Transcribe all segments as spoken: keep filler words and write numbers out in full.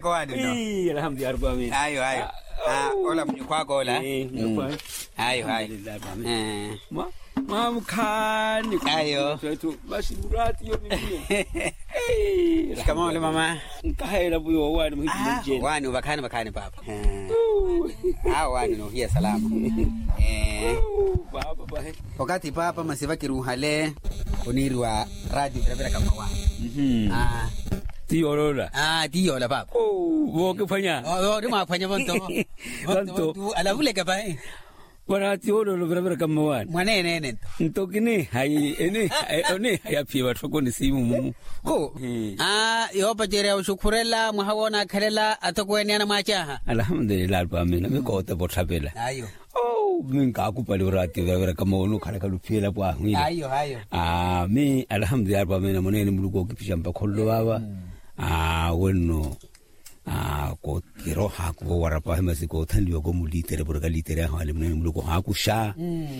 Kwani no. Eh, alhamdulillah rabbil alamin. Hayo hayo. Ah, ola mkwako ola. Eh, hayo hayo. Eh. Ma Mam khani. Hayo. Sethu bashurati yo mimi. Eh, kama ole mama. Nkahela buyo wani mhiji. Wani ubakhani bakhani papa. Eh. Ah, wani no hiya salama. Eh. Baba bahe. Wakati papa masiva kiruhale oniri wa radio kabira kama wani. Mhm. Ah. Tiolola. Ah, tiolola papa. Oh, wo ke phanya. Oh, di ma phanya bonto. Bonto. Ala bule ka ba? Wana tiolola kabira kama wani. Mwane ne ne. Ntokini hai ene one ya piwa thokoni simu mumu. Ko. Ah, yo pajere ushukurela muhawona khalela atokweni na macha. Alhamdulillah ba mina me ko ta botlhabela. Ayo. Oh, min ka ku pale urati kabira kama ono khala ka luphela kwa ngile. Ayo ayo. Ah, mi alhamdulillah ba mina monene muluko ke pishamba khollo baba. Ah, bueno. Ah, ko tiro ha ko warapa hemasi ko thandiwa ko mulitere burga litere ha le monene muluko ha ku sha.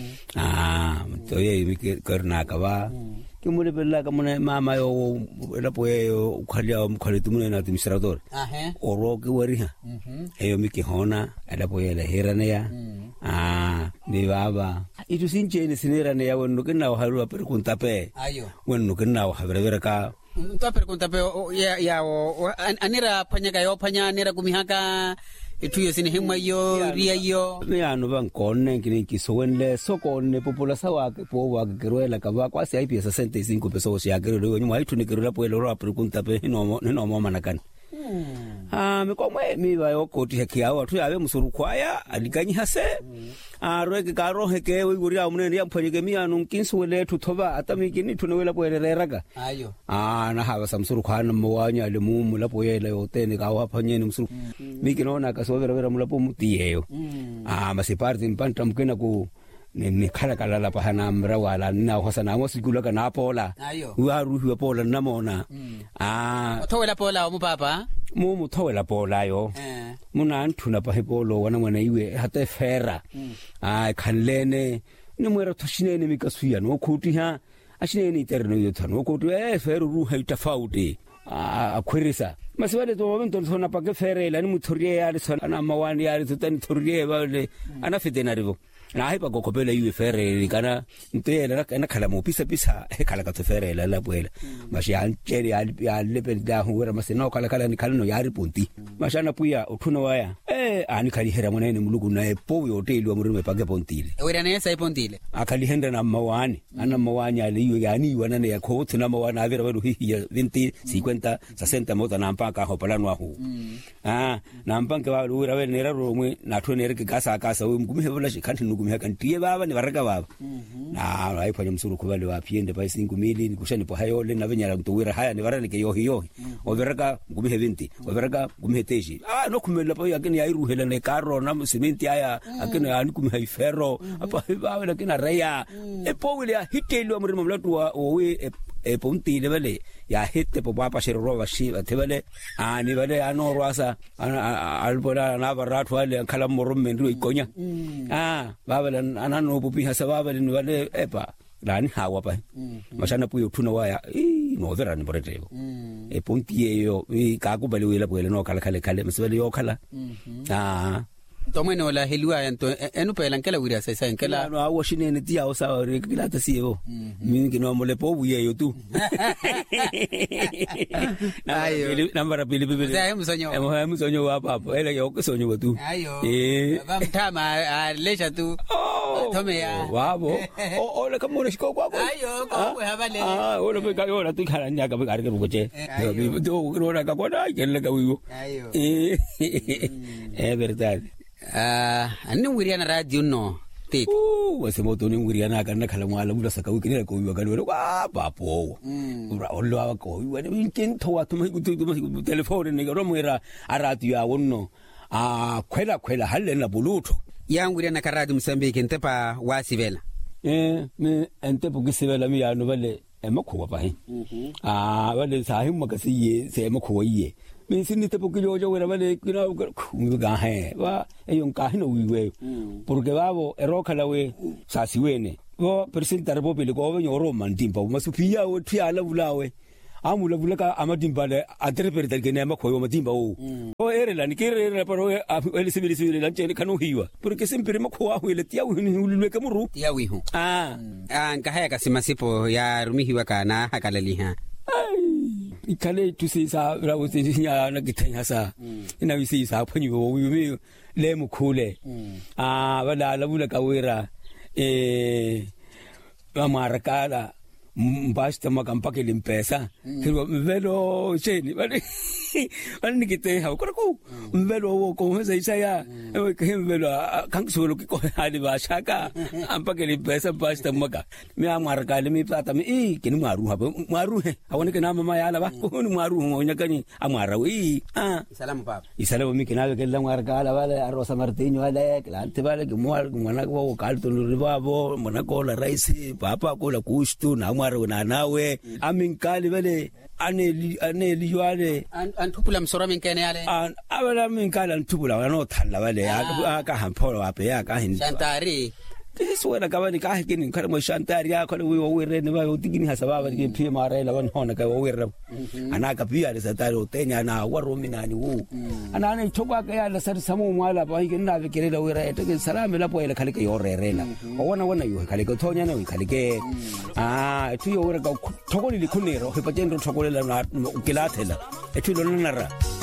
Ah, to ye mi ke karna ka ba. Ke mole bella ka mone mama yo la poe yo khalia mkhale tumune na administrador. Ah he. Oro ke wari ha. Mhm. Eyo mi ke hona ala poe la herane ya. Ah, mi baba. Itu sinche sinera ne ya wonno ke na haru per kuntape. Ayo. Wonno ke na ha bere ka. Nto per kuntape ya ya anira phanya yo phanya anira kumihaka itu yo sini hema yo ria yo. Me anu bang konne kini ki sowenle sokonne populasa wa po wa keroela ka ba kwasi ai pesa sesenta e cinco pesos ya kero yo mai tuni keroela po lo per kuntape no no mo manakan. Ah, me komwe mi ba yo koti hekia wa tu yabe musuru kwaya alikanyi hase. Ah, roke ka rohe ke we guri amune ya mphanye ke mi anu kinsuwele thu thoba atami kini thunewela po ele rega. Ayo. Ah, na haba samsuru khana mwanya le mumu la po ele otene ka wa phanye ni musuru. Mi kinona ka so vera vera mula po muti eyo. Ah, masiparte mpanta mkena ku ni ni khala kala la pahana mra wala na hosana mo sikula ka na pola. Ayo. Wa ruhi pola na mona. Ah, thowela pola mo papa. Mo mo thowela pola yo. Eh. Muna nthuna pa hepolo wana mwana iwe hate fera. Ah, khanlene ni mwera thoshinene mikasuya no khuti ha ashine ni terno yo thano khuti eh feru ru ha tafauti. Ah, akhwirisa masibale to momento tsona pa ke ferela ni muthoriye ya le tsona na mawani ya le tsotani thoriye ba le ana fetena rivo. Na haipa go kopela iwe ferele kana ntela kana khala mo pisa pisa he khala ka ferele la buela mashi ancheri ya lepe da huwa masina khala khala ni khala no yari punti mashana puya uthuna waya eh ani khali hera monene muluku na epo yo teli wa murume page pontile wera ne sai pontile akali henda na mawani ana mawani ali iwe yani wana ne yakho thuna mawani avera weru hiya veinte cincuenta sesenta mota na mpaka ho palano ahu ah na mpaka wa ura we nera romwe na thone re ke kasa kasa we mgumi hebola shikanthi mihakantiye baba ni baraka baba na haifanya msuru kubali wa piende pa cinco mili ni kushani po hayo le na venyala mtowira haya ni barani ke yohi yohi overaka ngumihe vinti overaka ngumihe teji ah no kumela pa yakini ya iruhela ne karo na simenti haya akini ani kumiha ifero apa baba lakini raya e po wile hitelo muri mamlatu wa we e ponti levele ya hitte po papa shero wa shi atebele ani bale ano rwasa albola na baratu ale kala morume ndu ikonya ah baba ana no pupi hasa baba ni bale epa lani hawa pa mashana puyo thuna waya i no vera ni boretebo e ponti eyo i ka ku bale wela bole no kala kala kala masbale yo kala ah tomeno la helua ento enu pela nkela wira sasa nkela no awo shine ne dia o sa re kila ta siebo min ki no mole po buye yo tu ayo nambara pili pili sai musonyo e mo musonyo wa papa ele yo ko sonyo tu ayo ba mtama lecha tu tome ya wabo o o le kamore shiko kwa kwa ayo ko habale ah o le ka yo la tu khala nya ka ba ka ko che do ro na ka ko da ke le ka wiwo ayo eh verdad. Ah, ani wiriana radio no. Tik. Uh, wase moto ni wiriana kana khala mwala mula saka wikini ko wiwa kalwe wa papo. Ura ollo wa ko wiwa ni kinto wa tuma kutu tuma telefone ni ro mwera a radio ya wonno. Ah, kwela kwela halle na buluto. Yang wiriana ka radio Msambiki ntepa wasivela. Eh, me entepo kisivela mi ya no vale e makhuwa pa hi. Ah, vale sahi makasiye se makhuwa ye. Min sini te poquillo yo era vale que no ga he va e un cajino wiwe porque babo e roca la we sa siwene vo presentar bo pele ko venyo ro man timpo ma supia o tia la bulawe amula bulaka amatimba le atrepere del gene ma khoyo matimba o o ere la ni kere la pero el civil civil la chene kanu hiwa porque sempre ma khoa ho le tia ho ni ulwe ka muru tia wi ho ah ah ngahaya ka simasipo ya rumihiwa kana hakalaliha ikale tusi sa ra wo sinya na kitanya sa ina wi si sa phonyi wo wi le mu khule ah bala la bula ka wera eh amarakala mbasta makampake limpesa kirwa mvelo cheni bali bali kite ha ko mvelo wo ko hesa isaya ke mvelo kangsolo ko hali bashaka ampake limpesa basta maka me amarakala mi plata mi e kini maru ha maru he awone ke na mama yala ba ko ni maru mo nyakani amara wi ah salamu papa isalamu mi kina ke la amarakala bale arrosa martiño bale klante bale ke mo mwana ko kalto ribabo mwana ko la rice papa ko la kustu na na nawe aminkali vele ane ane liwale an thupula msora minkene yale an abala minkala ntupula wana thalla vale aka hampolo wape aka hin shantari This one, Gavani Kahin, Karamo Shantaria, we were read about thinking has about the P M R L one Honaca over Anacapia is a taro, Tenya, now, what Romina, woo. And I took back a certain some while up, I can navigate over it against Salamela Poela Calico or Rena. Or one one you, Calico Tonya, no, Calique. Ah, two over go totally Cunero, Hipagendo Chocolate, Gilatella, a two